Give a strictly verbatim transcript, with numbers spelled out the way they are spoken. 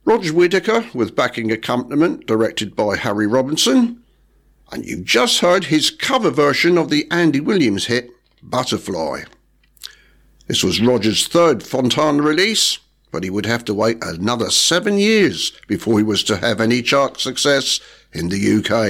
Roger Whittaker with backing accompaniment directed by Harry Robinson, and you've just heard his cover version of the Andy Williams hit Butterfly. This was Roger's third Fontana release, but he would have to wait another seven years before he was to have any chart success in the U K.